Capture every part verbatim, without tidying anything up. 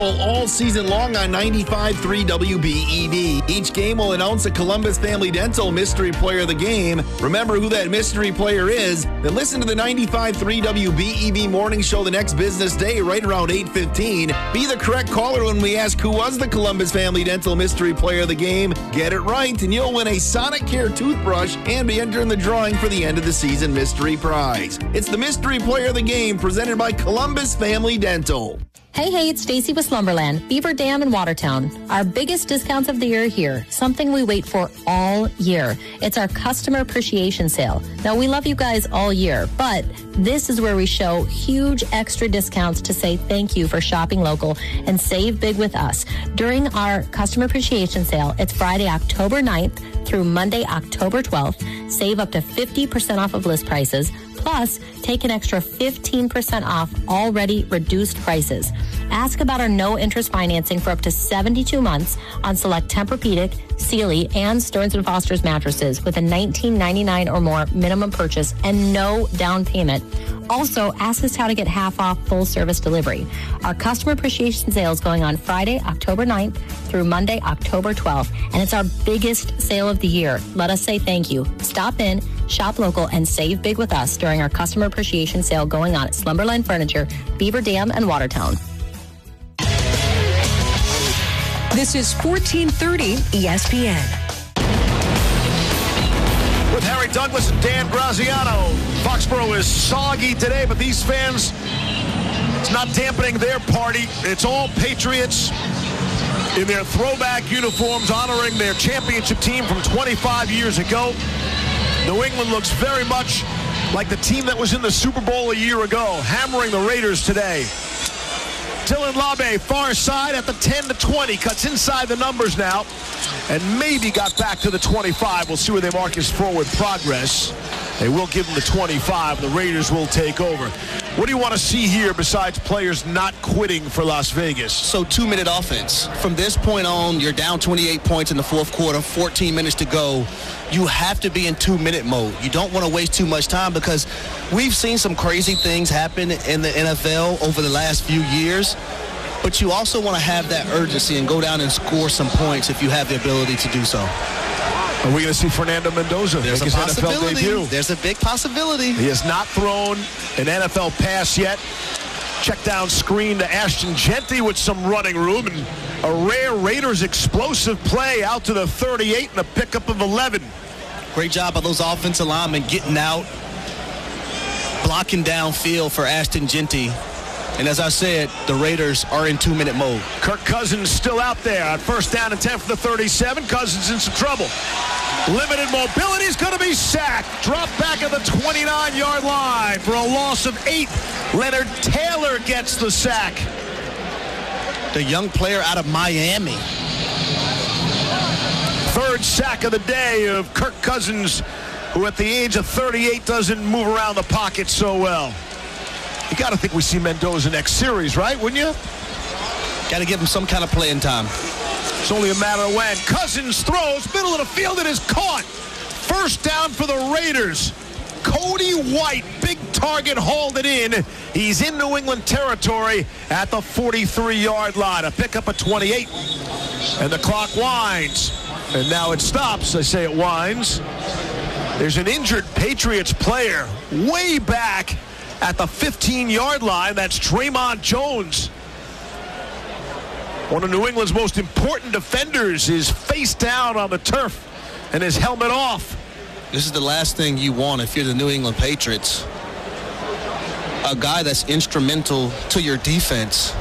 all season long on ninety-five point three W B E D. Each game will announce a Columbus Family Dental Mystery Player of the Game. Remember who that mystery player is? Then listen to the ninety-five point three W B E D morning show the next business day right around eight fifteen. Be the correct caller when we ask who was the Columbus Family Dental Mystery Player of the Game. Get it right and you'll win a Sonicare toothbrush and be entered in the drawing for the end of the season mystery prize. It's the Mystery Player of the Game presented by Columbus Family Dental. Hey, hey, it's Stacy with Slumberland, Beaver Dam in Watertown. Our biggest discounts of the year here, something we wait for all year. It's our customer appreciation sale. Now, we love you guys all year, but this is where we show huge extra discounts to say thank you for shopping local and save big with us. During our customer appreciation sale, it's Friday, October ninth through Monday, October twelfth. Save up to fifty percent off of list prices. Plus, take an extra fifteen percent off already reduced prices. Ask about our no-interest financing for up to seventy-two months on select Tempur-Pedic, Sealy, and Stearns and Foster's mattresses with a nineteen ninety-nine or more minimum purchase and no down payment. Also, ask us how to get half off full-service delivery. Our customer appreciation sale is going on Friday, October ninth through Monday, October twelfth, and it's our biggest sale of the year. Let us say thank you. Stop in, shop local, and save big with us during our customer appreciation sale going on at Slumberland Furniture, Beaver Dam, and Watertown. This is fourteen thirty E S P N. With Harry Douglas and Dan Graziano. Foxborough is soggy today, but these fans, it's not dampening their party. It's all Patriots in their throwback uniforms honoring their championship team from twenty-five years ago. New England looks very much like the team that was in the Super Bowl a year ago, hammering the Raiders today. Dylan Labe, far side at the ten to twenty, cuts inside the numbers now, and maybe got back to the twenty-five. We'll see where they mark his forward progress. They will give him the twenty-five. The Raiders will take over. What do you want to see here besides players not quitting for Las Vegas? So two-minute offense. From this point on, you're down twenty-eight points in the fourth quarter, fourteen minutes to go. You have to be in two-minute mode. You don't want to waste too much time because we've seen some crazy things happen in the N F L over the last few years. But you also want to have that urgency and go down and score some points if you have the ability to do so. Are we going to see Fernando Mendoza There's make a his N F L debut? There's a big possibility. He has not thrown an N F L pass yet. Check down screen to Ashton Genty with some running room. And a rare Raiders explosive play out to the thirty-eight and a pickup of eleven. Great job by those offensive linemen getting out, blocking downfield for Ashton Genty. And as I said, the Raiders are in two-minute mode. Kirk Cousins still out there on first down and ten for the thirty-seven. Cousins in some trouble. Limited mobility, is going to be sacked. Dropped back at the twenty-nine-yard line for a loss of eight. Leonard Taylor gets the sack. The young player out of Miami. Third sack of the day of Kirk Cousins, who at the age of thirty-eight doesn't move around the pocket so well. You got to think we see Mendoza next series, right? Wouldn't you? Got to give him some kind of playing time. It's only a matter of when. Cousins throws, middle of the field, and is caught. First down for the Raiders. Cody White, big target, hauled it in. He's in New England territory at the forty-three-yard line. A pickup of twenty-eight. And the clock winds. And now it stops. I say it winds. There's an injured Patriots player way back at the fifteen-yard line. That's Draymond Jones. One of New England's most important defenders is face down on the turf and his helmet off. This is the last thing you want if you're the New England Patriots. A guy that's instrumental to your defense.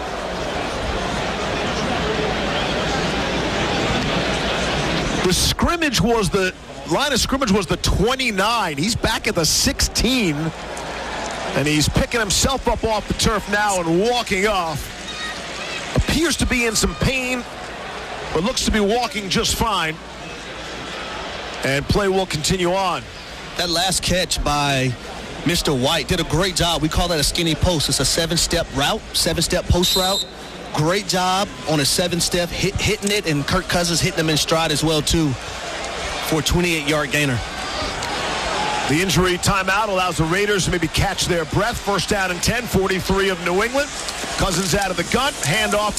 The scrimmage was the line of scrimmage was the twenty-nine. He's back at the sixteen. And he's picking himself up off the turf now and walking off. Appears to be in some pain, but looks to be walking just fine. And play will continue on. That last catch by Mister White did a great job. We call that a skinny post. It's a seven-step route, seven-step post route. Great job on a seven-step, hit, hitting it, and Kirk Cousins hitting him in stride as well, too, for a twenty-eight-yard gainer. The injury timeout allows the Raiders to maybe catch their breath. First down and ten, forty-three of New England. Cousins out of the gun, handoff